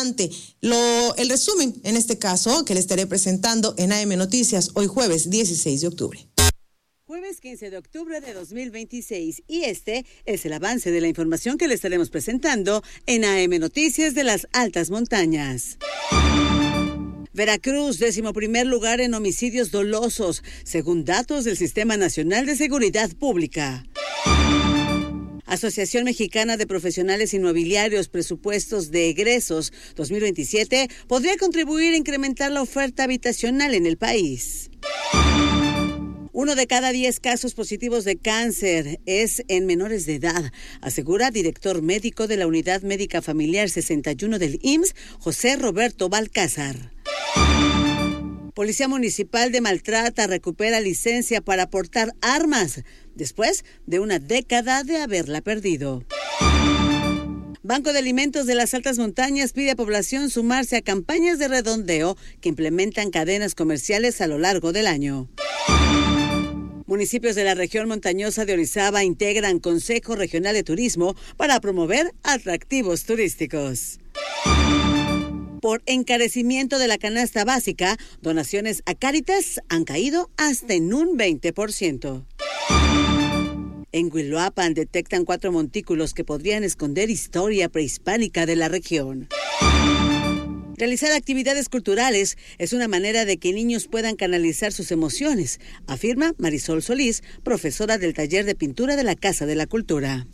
adelante el resumen, en este caso, que le estaré presentando en AM Noticias hoy jueves 16 de octubre. Jueves 15 de octubre de 2026 y este es el avance de la información que le estaremos presentando en AM Noticias de las Altas Montañas. Veracruz, 11º lugar en homicidios dolosos, según datos del Sistema Nacional de Seguridad Pública. Asociación Mexicana de Profesionales Inmobiliarios, presupuestos de egresos 2027 podría contribuir a incrementar la oferta habitacional en el país. 1 de cada 10 casos positivos de cáncer es en menores de edad, asegura director médico de la Unidad Médica Familiar 61 del IMSS, José Roberto Balcázar. Policía Municipal de Maltrata recupera licencia para portar armas después de una década de haberla perdido. Banco de Alimentos de las Altas Montañas pide a población sumarse a campañas de redondeo que implementan cadenas comerciales a lo largo del año. Municipios de la región montañosa de Orizaba integran Consejo Regional de Turismo para promover atractivos turísticos. Por encarecimiento de la canasta básica, donaciones a Cáritas han caído hasta en un 20%. En Huiloapan detectan 4 montículos que podrían esconder historia prehispánica de la región. Realizar actividades culturales es una manera de que niños puedan canalizar sus emociones, afirma Marisol Solís, profesora del taller de pintura de la Casa de la Cultura.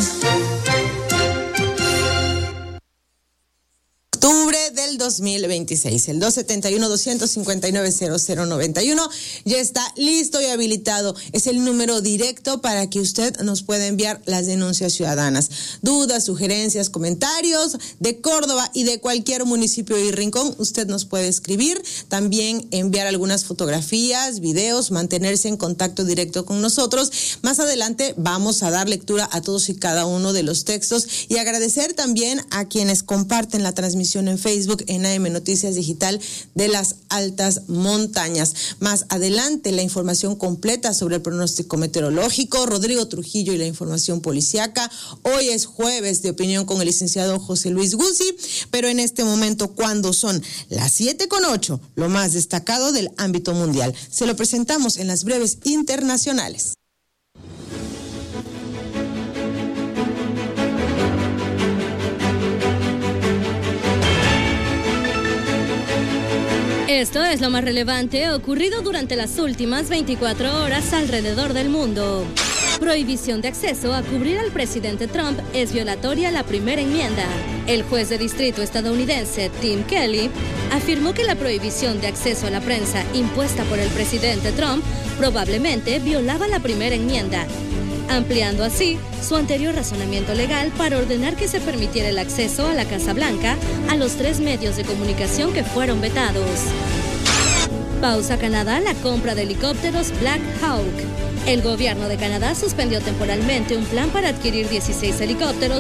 Octubre del 2026, el 271-259-0091 ya está listo y habilitado. Es el número directo para que usted nos pueda enviar las denuncias ciudadanas, dudas, sugerencias, comentarios de Córdoba y de cualquier municipio y rincón. Usted nos puede escribir, también enviar algunas fotografías, videos, mantenerse en contacto directo con nosotros. Más adelante vamos a dar lectura a todos y cada uno de los textos y agradecer también a quienes comparten la transmisión en Facebook en AM Noticias Digital de las Altas Montañas. Más adelante la información completa sobre el pronóstico meteorológico, Rodrigo Trujillo y la información policiaca. Hoy es jueves de opinión con el licenciado José Luis Guzzi, pero en este momento, cuando son las 7:08, lo más destacado del ámbito mundial, se lo presentamos en las breves internacionales. Esto es lo más relevante ocurrido durante las últimas 24 horas alrededor del mundo. Prohibición de acceso a cubrir al presidente Trump es violatoria a la primera enmienda. El juez de distrito estadounidense Tim Kelly afirmó que la prohibición de acceso a la prensa impuesta por el presidente Trump probablemente violaba la primera enmienda, ampliando así su anterior razonamiento legal para ordenar que se permitiera el acceso a la Casa Blanca a los 3 medios de comunicación que fueron vetados. Pausa Canadá la compra de helicópteros Black Hawk. El gobierno de Canadá suspendió temporalmente un plan para adquirir 16 helicópteros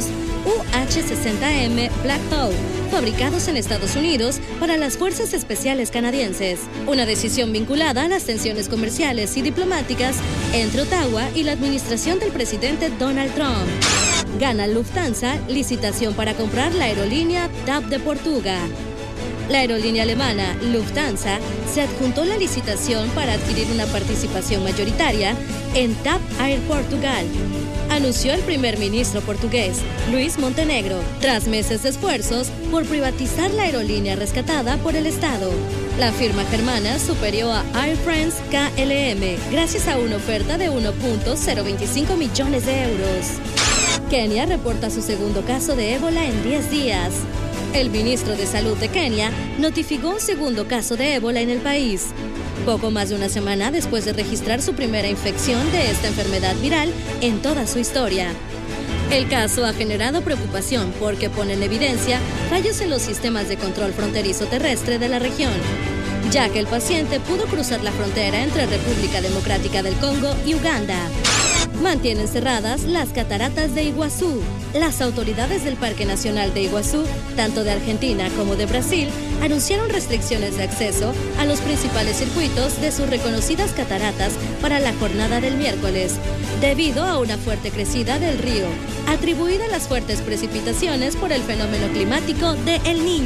UH-60M Black Hawk, fabricados en Estados Unidos para las Fuerzas Especiales canadienses. Una decisión vinculada a las tensiones comerciales y diplomáticas entre Ottawa y la administración del presidente Donald Trump. Gana Lufthansa licitación para comprar la aerolínea TAP de Portugal. La aerolínea alemana Lufthansa se adjuntó la licitación para adquirir una participación mayoritaria en TAP Air Portugal, anunció el primer ministro portugués, Luis Montenegro, tras meses de esfuerzos por privatizar la aerolínea rescatada por el Estado. La firma germana superó a Air France KLM gracias a una oferta de 1.025 millones de euros. Kenia reporta su segundo caso de ébola en 10 días. El ministro de Salud de Kenia notificó un segundo caso de ébola en el país, poco más de una semana después de registrar su primera infección de esta enfermedad viral en toda su historia. El caso ha generado preocupación porque pone en evidencia fallos en los sistemas de control fronterizo terrestre de la región, ya que el paciente pudo cruzar la frontera entre República Democrática del Congo y Uganda. Mantienen cerradas las cataratas de Iguazú. Las autoridades del Parque Nacional de Iguazú, tanto de Argentina como de Brasil, anunciaron restricciones de acceso a los principales circuitos de sus reconocidas cataratas para la jornada del miércoles, debido a una fuerte crecida del río, atribuida a las fuertes precipitaciones por el fenómeno climático de El Niño.